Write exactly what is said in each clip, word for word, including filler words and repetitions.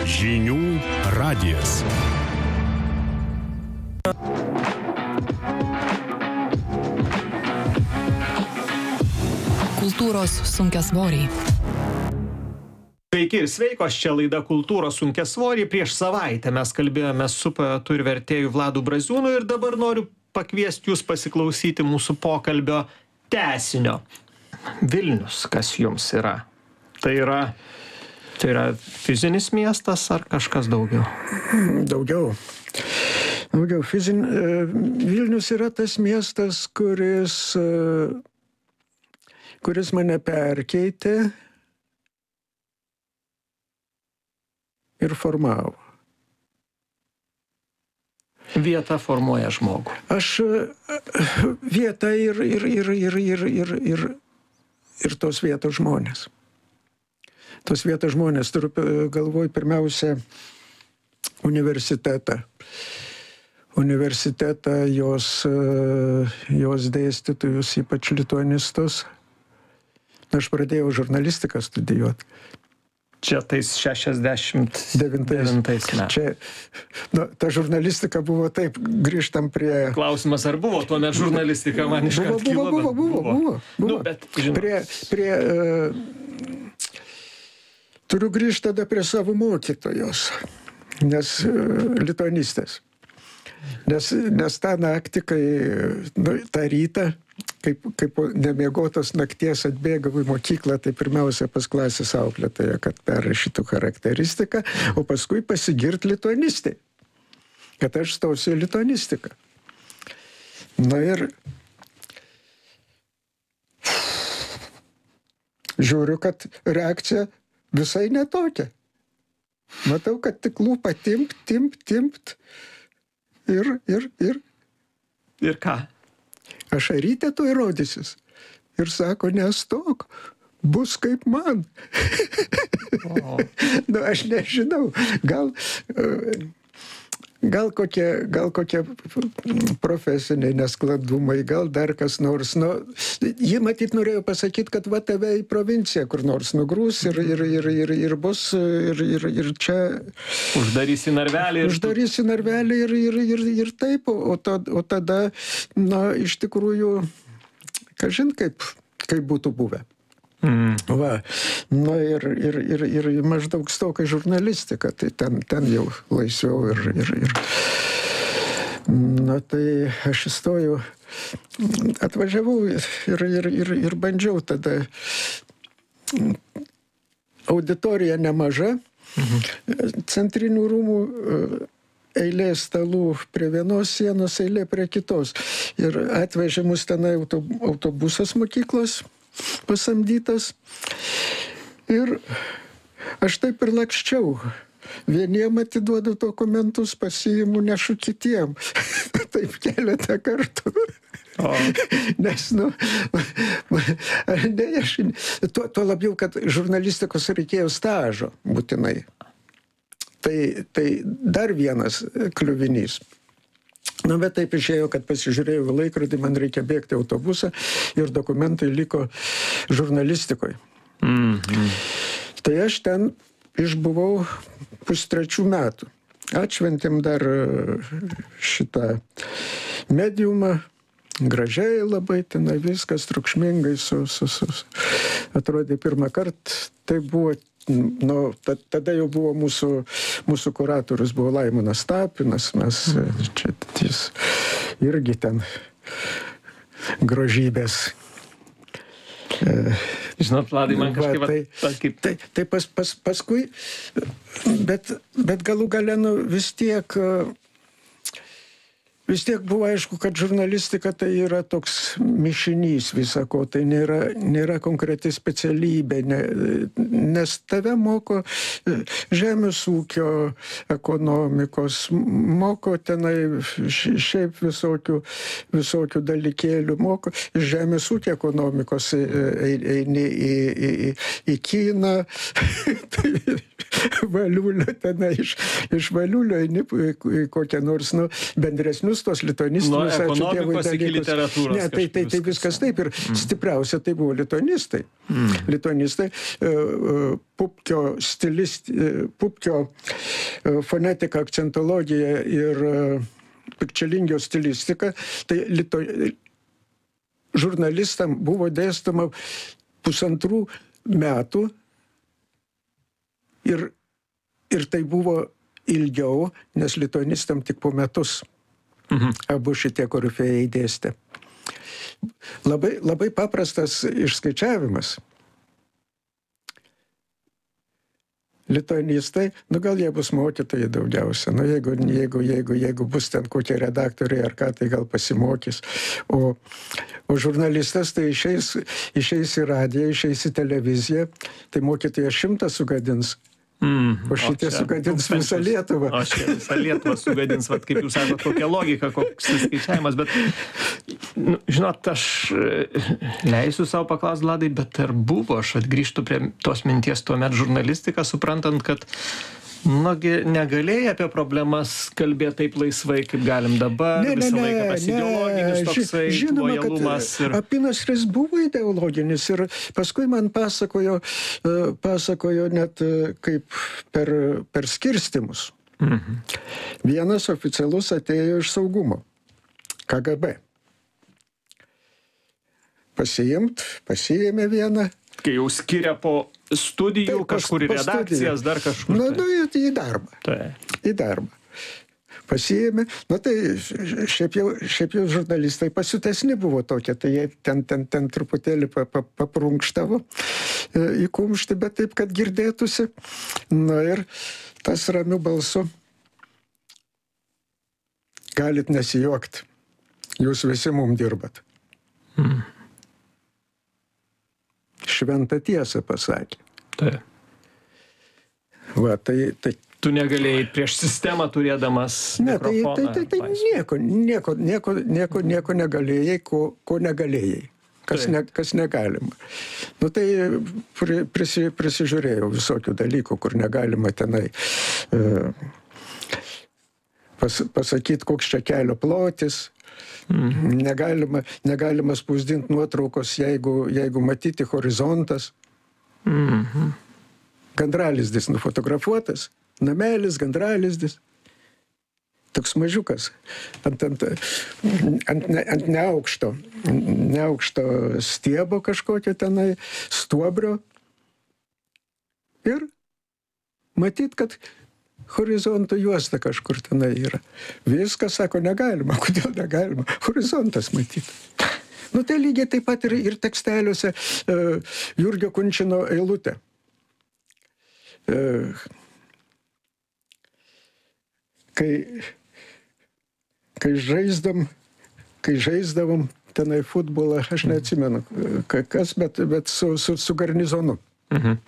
Žinių radijas. Kultūros sunkiasvoriai. Sveiki ir sveikos, čia laida Kultūros sunkiasvoriai. Prieš savaitę mes kalbėjome su poetu ir vertėju Vladu Braziūnu ir dabar noriu pakviesti jūs pasiklausyti mūsų pokalbio tęsinio. Vilnius, kas jums yra? Tai yra, tai yra fizinis miestas ar kažkas daugiau? Daugiau. Daugiau. Fizin... Vilnius yra tas miestas, kuris, kuris mane perkeitė ir formavo. Vieta formuoja žmogų. Aš vietą ir, ir, ir, ir, ir, ir, ir, ir tos vietos žmonės. Tos vietos žmonės, turiu galvoj pirmiausia universitetą. Universitetą, jos, jos dėstytojus, ypač lituanistus. Aš pradėjau žurnalistiką studijuoti. Čia tais šešiasdešimt devintais metais. Čia, nu, ta žurnalistika buvo taip, grįžtam prie... Klausimas, ar buvo tuomet žurnalistika, man iškart kilo. Buvo, buvo, buvo, buvo. buvo. Nu, bet, žinau. Prie, prie, uh, turiu grįžti tada prie savo mokytojos, nes uh, lituanistės. Nes, nes tą naktį, kai, nu, tą rytą, kaip, kaip nemiegotos nakties atbėgau į mokyklą, tai pirmiausia pas klasės auklėtoją, kad perrašytų charakteristiką, o paskui pasigirt lituanistai, kad aš stausiu į lituanistiką. Na ir žiūriu, kad reakcija visai netokia. Matau, kad tik lūpa timpt, timpt, timpt ir, ir, ir. Ir ką? Ašarytė to įrodysis. Ir sako, nestok, bus kaip man. O. Nu, aš nežinau, gal, gal, kokie, gal kokie profesiniai nesklandumai, gal dar kas nors. Nu, ji matyt norėjo pasakyti, kad va tave į provinciją kur nors nugrūs ir, ir, ir, ir, ir bus, ir, ir, ir čia... Uždarysi narvelį. Ir Uždarysi narvelį ir, ir, ir, ir taip, o, to, o tada, na, iš tikrųjų, kažin kaip, kaip būtų buvę. Mm. Va, na ir, ir, ir, ir maždaug stoka žurnalistika, tai ten, ten jau laisviau ir, ir, ir... Na tai aš įstojau, atvažiavau ir, ir, ir, ir bandžiau tada. Auditorija nemaža, mhm. Centrinių rūmų eilė stalų prie vienos sienos, eilė prie kitos. Ir atvežė mus tenai autobusas mokyklos pasamdytas. Ir aš taip ir lakščiau. Vieniem atiduodu dokumentus, pasiimu, nešu kitiem. Taip keletą kartų. O. Nes, nu, ne, aš, tuo, tuo labiau, kad žurnalistikos reikėjo stažo būtinai. Tai, tai dar vienas kliuvinys. Na, bet taip išėjo, kad pasižiūrėjau į laikrodį, man reikia bėgti autobusą ir dokumentai liko žurnalistikoje. Mm-hmm. Tai aš ten išbuvau pustrečių metų. Atšventėm dar šitą mediumą, gražiai labai, tenai viskas triukšmingai, su, su, su, atrodė pirmą kartą, tai buvo, nu, tada jau buvo mūsų, mūsų kuratorius, buvo Laimonas Tapinas, mes čia jis irgi ten grožybės. Žinot, Vladai, man kažkaip... Va, tai, va, kaip... tai, tai pas, pas, paskui, bet, bet galų gale, nu, vis tiek... Vis tiek buvo aišku, kad žurnalistika tai yra toks mišinys visako, tai nėra, nėra konkreti specialybė, ne, nes tave moko žemės ūkio ekonomikos, moko tenai šiaip visokių, visokių dalykėlių, moko iš žemės ūkio ekonomikos eini į, į, į, į kiną, tai, Valiulio tenai, iš, iš Valiulio eini į kokią nors, nu, bendresnius tos lituanistinius, Nuo ačiū Dievui, ekonomikos iki dalykus. literatūros Ne, tai, tai, tai viskas taip ir mm. stipriausia tai buvo lituanistai. Mm. Lituanistai, uh, Pupkio stilist, uh, Pupkio uh, fonetika, akcentologija ir uh, Pikčilingio stilistika, tai lito, žurnalistam buvo dėstoma pusantrų metų ir, ir tai buvo ilgiau, nes lituanistam tik po metus mhm. abu šitie korifėjai dėstė. Labai, labai paprastas išskaičiavimas. Lituanistai, nu gal jie bus mokytojai daugiausia, nu jeigu, jeigu, jeigu, jeigu bus ten kokie redaktoriai ar ką, tai gal pasimokys. O, o žurnalistas tai išeis, išeis į radiją, išeis į televiziją, tai mokytojas šimtą sugadins. Mm, o šitie sugadins visą Lietuvą. O šitie visą Lietuvą sugadins, vat, kaip jūs sakot, kokia logika, koks skaičiavimas, bet, nu, žinot, aš leisiu savo paklausti, Vladai, bet ar buvo, aš atgrįžtu prie tos minties tuomet žurnalistika, suprantant, kad nugi negalėjai apie problemas kalbėti taip laisvai, kaip galim dabar, ne, visą ne, laiką tas ne, ideologinis toksai žinoma, lojalumas. Ir... Apynasris buvo ideologinis ir paskui man pasakojo, pasakojo net kaip per, per skirstimus. Mhm. Vienas oficialus atėjo iš saugumo, K G B. Pasiimt, pasiėmė vieną. Kai jau skiria po studijų, taip, kažkur į redakcijas, dar kažkur. Nu, nu, į darbą. Tai. Į darbą. Pasiėmė. Nu, tai šiaip jau, šiaip jau žurnalistai pasiutesni buvo tokie, tai jie ten, ten, ten truputėlį paprunkštavo į kumštį, bet taip, kad girdėtųsi. Na ir tas ramiu balsu. Galit nesijuokti. Jūs visi mum dirbat. Hmm. Šventą tiesą pasakė. Tai. Va, tai, tai... Tu negalėjai prieš sistemą turėdamas ne, mikrofoną. Tai, tai, tai, tai nieko, nieko, nieko, nieko, nieko negalėjai, ko, ko negalėjai. Kas, tai. ne, kas negalima. Nu tai pri, prisi, prisižiūrėjau visokių dalykų, kur negalima tenai uh, pas, pasakyti, koks čia kelio plotis. Mhm. Negalima, negalima spausdinti nuotraukos, jeigu, jeigu matyti horizontas. Mhm. Gandralizdis nufotografuotas, namelis, gandralizdis. Toks mažiukas, ant, ant, ant, ant neaukšto, neaukšto stiebo kažkokio tenai, stuobrio. Ir matyt, kad horizonto juosta kažkur tenai yra. Viskas, sako, negalima. Kodėl negalima? Horizontas matyti. Nu, tai lygiai taip pat ir, ir teksteliuose uh, Jurgio Kunčino eilutė. Uh, kai, kai žaisdam, kai žaisdavom tenai futbolą, aš neatsimenu, kas, bet, bet su, su, su garnizonu. Mhm.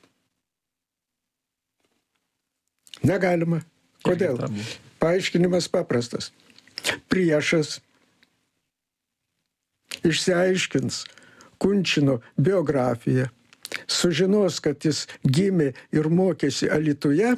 Negalima. Kodėl? Paaiškinimas paprastas. Priešas išsiaiškins Kunčino biografiją, sužinos, kad jis gimė ir mokėsi Alytuje,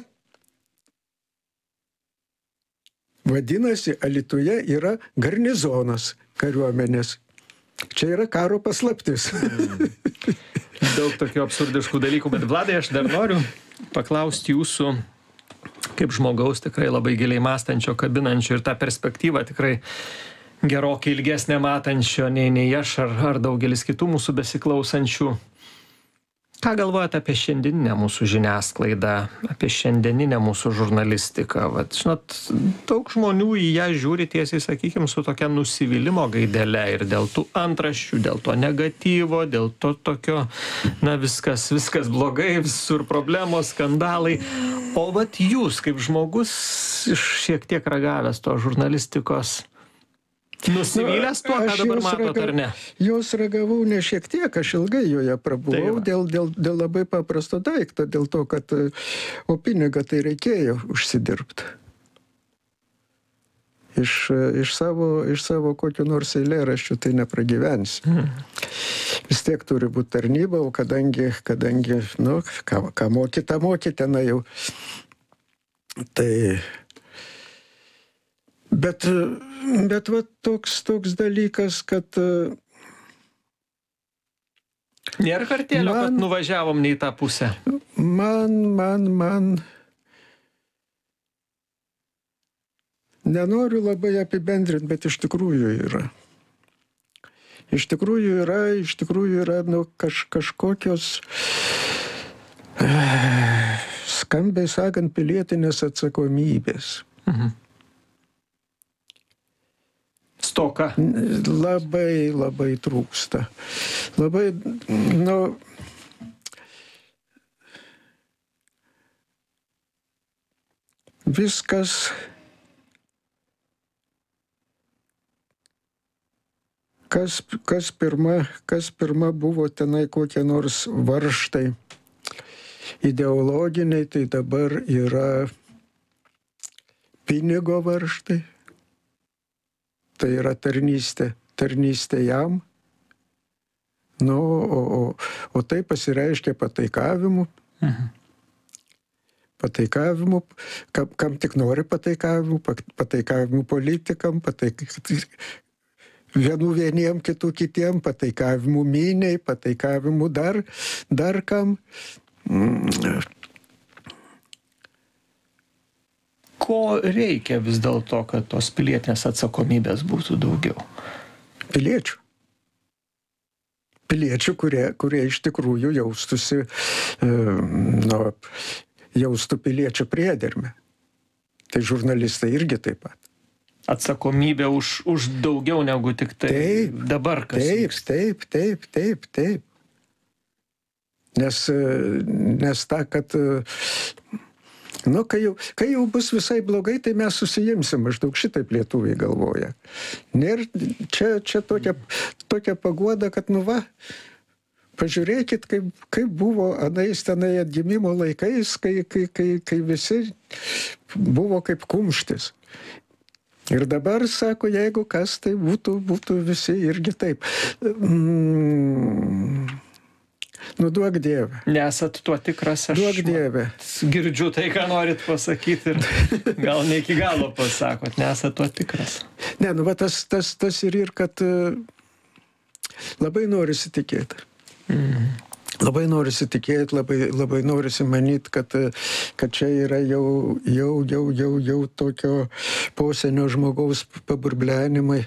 vadinasi, Alytuje yra garnizonas kariuomenės. Čia yra karo paslaptis. Daug tokių absurdiškų dalykų, bet Vladai, aš dar noriu paklausti jūsų kaip žmogaus tikrai labai giliai mąstančio, kabinančio ir tą perspektyvą tikrai gerokai ilgesnė matančio nei, nei aš ar, ar daugelis kitų mūsų besiklausančių. Ką galvojate apie šiandieninę mūsų žiniasklaidą, apie šiandieninę mūsų žurnalistiką? Vat, žinot, daug žmonių į ją žiūri tiesiai, sakykime, su tokia nusivylimo gaidele ir dėl tų antraščių, dėl to negatyvo, dėl to tokio, na, viskas, viskas blogai, visur problemos, skandalai. O vat jūs, kaip žmogus, iš šiek tiek ragavęs to žurnalistikos, nusivylęs tuo, ką dabar matot, raga, ar ne? Jos ragavau ne šiek tiek, aš ilgai joje prabuvau dėl, dėl, dėl labai paprasto daikto, dėl to, kad o pinigą tai reikėjo užsidirbti. iš, iš, savo, iš savo kokių nors eilėraščių tai nepragyvensi. Mm. Vis tiek turi būti tarnyba, o kadangi, kadangi nu, ką, ką mokyta, mokyta, na jau. Tai... Bet, bet va toks, toks dalykas, kad... Nėra kartėlio, man, kad nuvažiavom ne į tą pusę. Man, man, man... Nenoriu labai apibendrinti, bet iš tikrųjų yra. Iš tikrųjų yra, iš tikrųjų yra nu, kaž, kažkokios, skambiai sakant, pilietinės atsakomybės. Mhm. Stoka. Labai, labai trūksta. Labai, nu... Viskas... Kas, kas, pirma, kas pirma buvo tenai kokie nors varžtai ideologiniai, tai dabar yra pinigo varžtai. Tai yra tarnystė, tarnystė jam. Nu, o, o, o tai pasireiškia pataikavimu. Mhm. Pataikavimu, kam, kam tik nori pataikavimu, pataikavimu politikam, pataikavimu vienų vieniem, kitų kitiem, pataikavimu miniai, pataikavimu dar, dar kam. Ko reikia vis dėlto, kad tos pilietinės atsakomybės būtų daugiau? Piliečių. Piliečių, kurie, kurie iš tikrųjų jaustusi, nu, jaustų piliečių priedermę. Tai žurnalistai irgi taip pat. Atsakomybė už, už daugiau negu tik tai taip, dabar kas taip, vyksta. Taip, taip, taip, taip. Nes, nes ta, kad, nu, kai jau, kai jau bus visai blogai, tai mes susijimsim, maždaug šitaip lietuviai galvoja. Ir čia, čia tokia, tokia paguoda, kad, nu va, pažiūrėkit, kaip, kaip buvo anais tenai atgimimo laikais, kai, kai, kai, kai visi buvo kaip kumštis. Ir dabar, sako, jeigu kas, tai būtų, būtų visi irgi taip. Mm. Nu, duok Dieve. Nesat tuo tikras, aš duok Dieve. Girdžiu tai, ką norit pasakyti ir gal ne iki galo pasakot, nesat tuo tikras. Ne, nu, va, tas, tas, tas ir ir, kad labai norisi tikėti. Mm. Labai norisi tikėti, labai, labai norisi manyti, kad, kad čia yra jau, jau, jau, jau, jau tokio posenio žmogaus paburblenimai.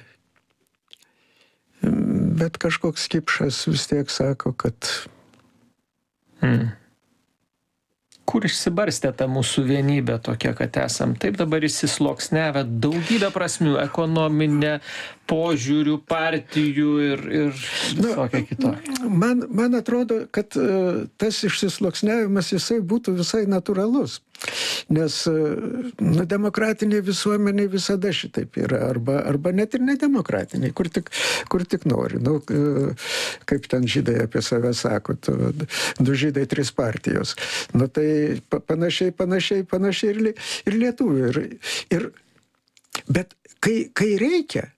Bet kažkoks kipšas vis tiek sako, kad... Hmm. Kur išsibarstė ta mūsų vienybė tokia, kad esam taip dabar įsisloksnevę daugybę prasmių, ekonominė, požiūrių, partijų ir, ir visokia kitokia. Man, man atrodo, kad uh, tas išsisloksnevimas jisai būtų visai natūralus. Nes nu, demokratinė visuomenė visada šitaip yra, arba, arba net ir nedemokratiniai, kur tik, kur tik nori. Nu, kaip ten žydai apie save sako, tu, du žydai, trys partijos. Nu, tai panašiai, panašiai, panašiai ir, ir lietuvių. Ir, ir, bet kai, kai reikia,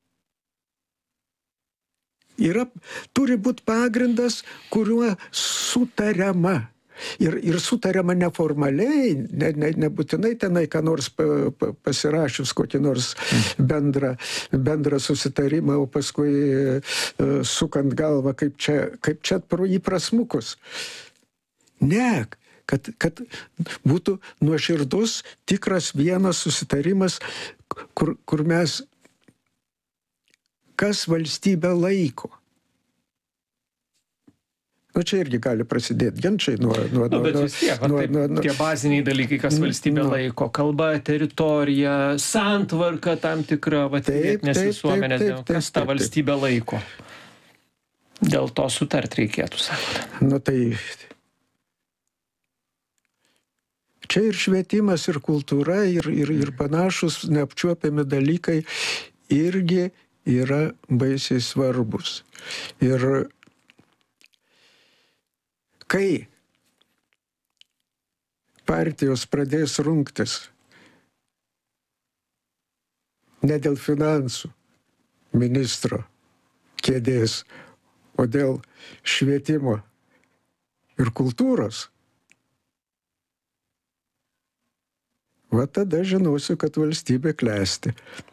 yra, turi būti pagrindas, kuriuo sutariama. Ir, ir sutariama neformaliai, ne, ne, nebūtinai tenai, ką nors pa, pa, pasirašius kokį nors bendrą, bendrą susitarimą, o paskui uh, sukant galvą, kaip čia, kaip čia pro jį prasmukus. Ne, kad, kad būtų nuoširdus, tikras vienas susitarimas, kur, kur mes, kas valstybę laiko. Nu, čia irgi gali prasidėti ginčiai nuo... nuo, nu, bet nuo, vis tiek, nuo, taip, nuo, nuo, tie baziniai dalykai, kas valstybė nu, laiko, kalba, teritorija, santvarka tam tikra, va, pilietinės visuomenės, kas tą valstybę laiko. Dėl to sutart reikėtų, sakot. Nu, tai... Čia ir švietimas, ir kultūra, ir, ir, ir panašus neapčiuopiami dalykai irgi yra baisiai svarbus. Ir kai partijos pradės rungtis ne dėl finansų ministro kėdės, o dėl švietimo ir kultūros, va tada žinosiu, kad valstybė klesti.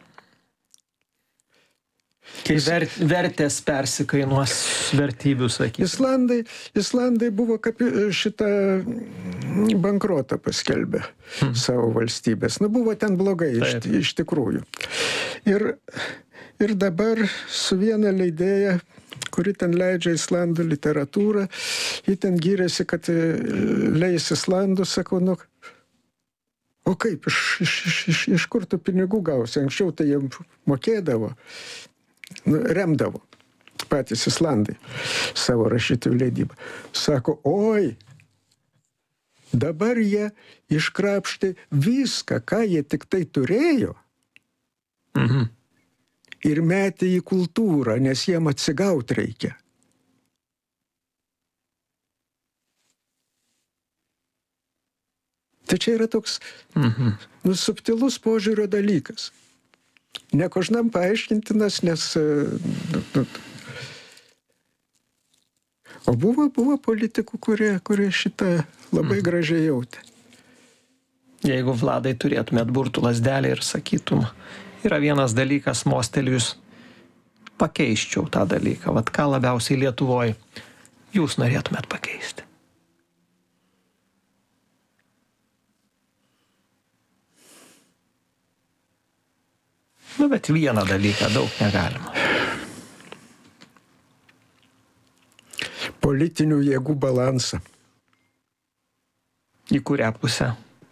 Kai ver, vertės persikainuos vertybių, sakysim. Islandai, Islandai buvo kapi, šitą bankrotą paskelbę hmm. savo valstybės. Nu, buvo ten blogai iš, iš tikrųjų. Ir, ir dabar su viena leidėja, kuri ten leidžia islandų literatūrą, ji ten gyrėsi, kad leis islandų, sakau, nu, o kaip, iš, iš, iš, iš kur tu pinigų gausi? Anksčiau tai jiem mokėdavo. Nu, remdavo patys islandai savo rašytojų leidybą. Sako, oi, dabar jie iškrapštė viską, ką jie tik tai turėjo, mhm. ir metė į kultūrą, nes jiem atsigaut reikia. Tai čia yra toks mhm. nu, subtilus požiūrio dalykas. Nekožnam paaiškintinas, nes... O buvo, buvo politikų, kurie, kurie šitą labai mm. gražiai jautė. Jeigu, Vladai, turėtumėt burtų lazdelį ir sakytum, yra vienas dalykas, mostelijus, pakeiščiau tą dalyką. Vat ką labiausiai Lietuvoje jūs norėtumėt pakeisti? Nu, bet vieną dalyką daug negalima. Politinių jėgų balansą. Į kurią pusę?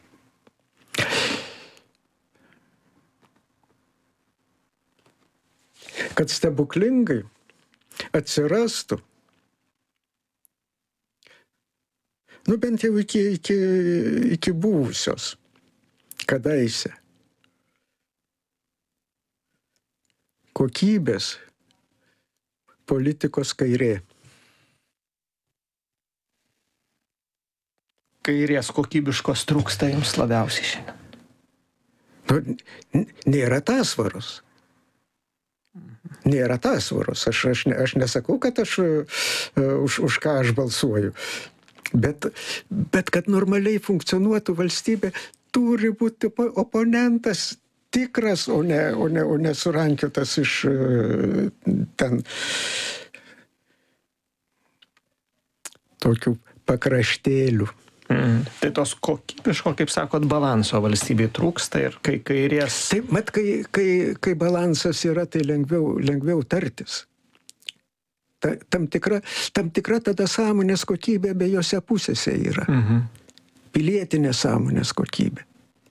Kad stebuklingai atsirastų, nu bent jau iki, iki, iki buvusios, kadaise, kokybės politikos kairė. Kairės kokybiškos trūksta jums labiausiai šiandien? Nu, nėra tasvaros. Nėra tasvaros. Aš, aš, ne, aš nesakau, kad aš uh, už, už ką aš balsuoju. Bet, bet kad normaliai funkcionuotų valstybė, turi būti oponentas tikras, o ne, o ne, o ne surankiotas iš ten tokių pakraštėlių. Mm. Tai tos kokybiško, kaip sakot, balanso valstybėje trūksta ir kai kairės... Taip, mat, kai, kai, kai balansas yra, tai lengviau, lengviau tartis. Ta, tam, tikra, tam tikra tada sąmonės kokybė abiejose pusėse yra. Mhm. Pilietinė sąmonės kokybė.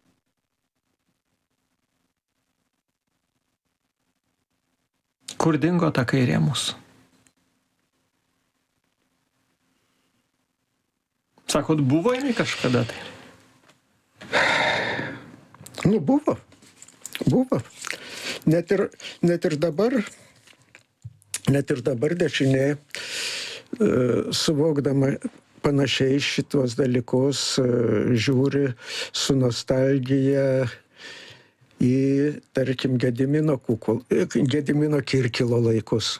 Kur dingo ta kairė mūsų? Sakot, buvo jinai kažkada tai? Nu, buvo. Buvo. Net ir, net ir dabar, net ir dabar dešinė, suvokdama panašiai šitos dalykus, žiūri su nostalgija į, tarkim, Gedimino Kukul, Gedimino Kirkilo laikus.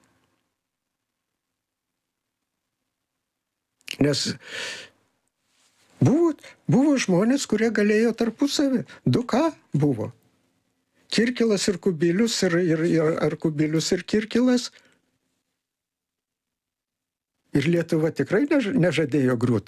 Nes buvo, buvo žmonės, kurie galėjo tarpusavį. Du ką buvo? Kirkilas ir Kubilius, ir, ir, ir, ar Kubilius ir Kirkilas. Ir Lietuva tikrai než, nežadėjo griūt.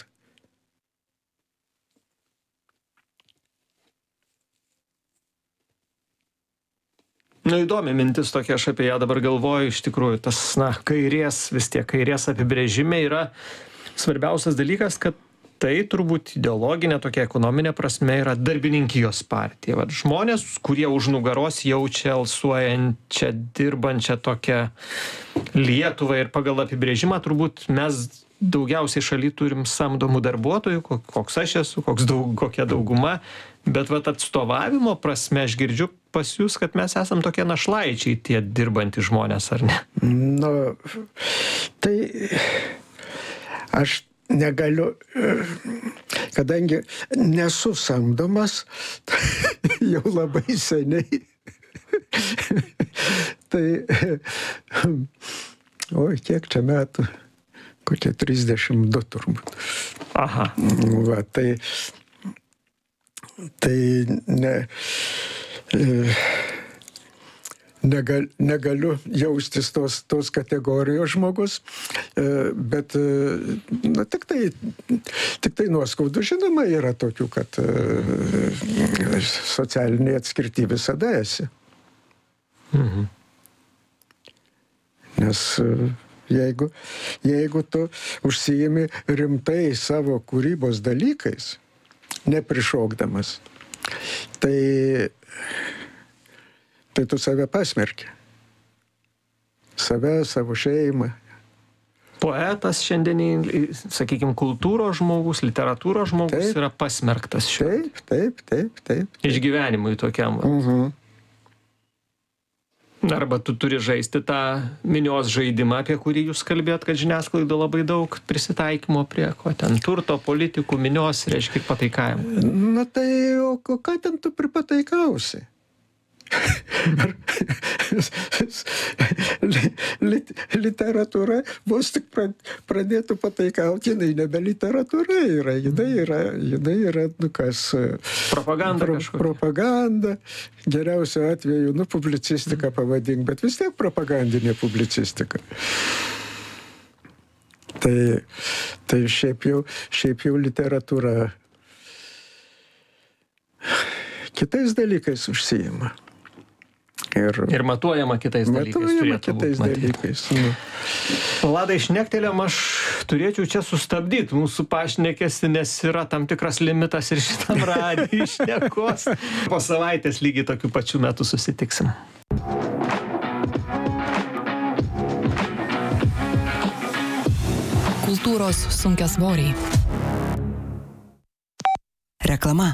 Nu, įdomi mintis tokia, aš apie ją dabar galvoju, iš tikrųjų, tas, na, kairės, vis tiek kairės apibrėžime yra svarbiausias dalykas, kad tai turbūt ideologinė, tokia ekonominė prasme yra darbininkijos partija. Vat žmonės, kurie už nugaros jaučia alsuojančią, dirbančią tokią Lietuvą ir pagal apibrėžimą turbūt mes daugiausiai šaly turim samdomų darbuotojų, koks aš esu, koks daug, kokia dauguma, bet vat atstovavimo prasme aš girdžiu pas jūs, kad mes esam tokie našlaičiai, tie dirbantys žmonės, ar ne? Nu, tai aš negaliu, kadangi nesu samdomas, jau labai seniai, Tai, oi, kiek čia metų? Kokie trisdešimt du turbūt. Aha. Va, tai, tai ne, negal, negaliu jaustis tos, tos kategorijos žmogus, bet na, tik tai, tik tai nuoskaudų, žinoma, yra tokių, kad socialinė atskirti visada esi. Mhm. Nes Jeigu, jeigu tu užsiimi rimtai savo kūrybos dalykais, neprišokdamas, tai, tai tu save pasmerki. Save, savo šeimą. Poetas šiandieniai, sakykime, kultūros žmogus, literatūros žmogus taip, yra pasmerktas šiuo. Taip, taip, taip, taip. Išgyvenimui tokiam. Mhm. Arba tu turi žaisti tą minios žaidimą, apie kurį jūs kalbėjot, kad žiniasklaido labai daug prisitaikymo prie ko ten turto, politikų, minios, reiškia pataikavimo. Na tai, o ką ten tu pripataikausi? Literatūra vos tik pradėtų pataikauti, jinai nebe literatūra yra, jinai yra, jinai yra, nu kas... Propaganda pro, kažkokia. Propaganda, geriausiu atveju, nu, publicistika pavadink, bet vis tiek propagandinė publicistika. Tai, tai šiaip jau, šiaip jau literatūra kitais dalykais užsiima. Ir, ir matuojama kitais dalykais. Matuojama kitais būt, dalykais. Nu. Vladai, šnektelėm, aš turėčiau čia sustabdyti mūsų pašnekėsi, nes yra tam tikras limitas ir šitam radijui šnekos. Po savaitės lygiai tokiu pačiu metu susitiksim. Kultūros sunkiasvoriai. Reklama.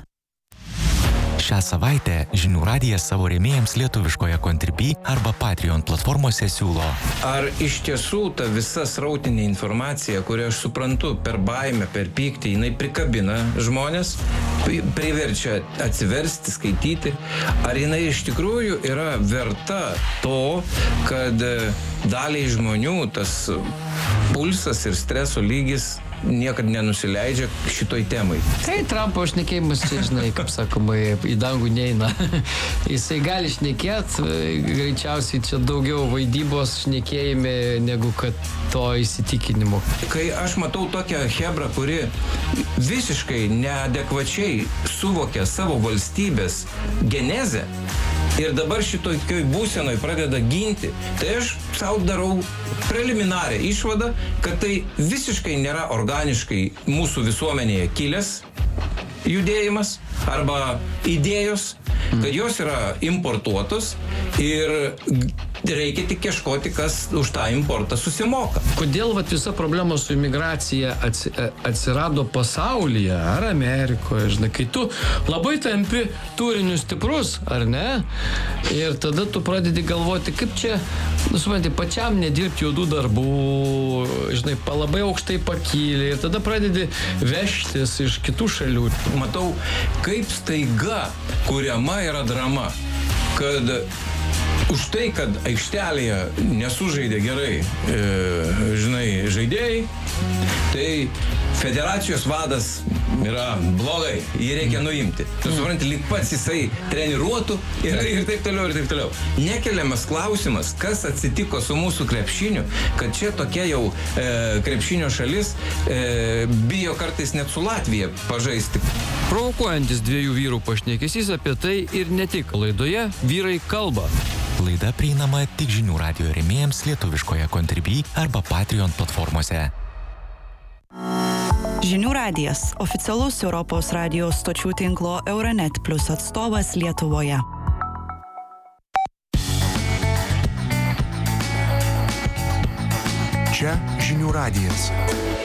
Šią savaitę Žinių radijas savo rėmėjams lietuviškoje Contribui arba Patreon platformose siūlo. Ar iš tiesų ta visa srautinė informacija, kurią aš suprantu per baimę, per pyktį, jinai prikabina žmonės, priverčia atsiversti, skaityti, ar jinai iš tikrųjų yra verta to, kad daliai žmonių tas pulsas ir streso lygis niekad nenusileidžia šitoj temai. Tai Trumpo šnekėjimas čia, žinai, kaip sakoma, į dangų neina. Jisai gali šnekėt, greičiausiai čia daugiau vaidybos šnekėjime negu kad to įsitikinimo. Kai aš matau tokią hebrą, kuri visiškai neadekvačiai suvokia savo valstybės genezę ir dabar šitokioj būsenoj pradeda ginti, tai aš sau darau preliminarią išvadą, kad tai visiškai nėra organiškai mūsų visuomenėje kilęs judėjimas arba idėjos, kad jos yra importuotos ir reikia tik ieškoti, kas už tą importą susimoka. Kodėl vat visa problema su imigracija atsi, atsirado pasaulyje ar Amerikoje, žinai, kai tu labai tampi turiniu stiprus, ar ne? Ir tada tu pradedi galvoti, kaip čia, nu, supranti, pačiam nedirbti juodų darbų, žinai, labai aukštai pakylė ir tada pradedi vežtis iš kitų šalių. Matau, kaip staiga kuriama yra drama, kad už tai, kad aikštelėje nesužaidė gerai, e, žinai, žaidėjai, tai federacijos vadas yra blogai, jį reikia nuimti. Tu supranti, lyg pats jisai treniruotų ir, ir taip toliau, ir taip toliau. Nekeliamas klausimas, kas atsitiko su mūsų krepšiniu, kad čia tokia jau e, krepšinio šalis e, bijo kartais net su Latvija pažaisti. Provokuojantis dviejų vyrų pašnekesys apie tai ir ne tik. Laidoje Vyrai kalba. Laida prieinama tik Žinių radijo rėmėjams lietuviškoje Contribui arba Patreon platformose. Žinių radijas – oficialus Europos radijos stočių tinklo Euronet Plus atstovas Lietuvoje. Čia Žinių radijas.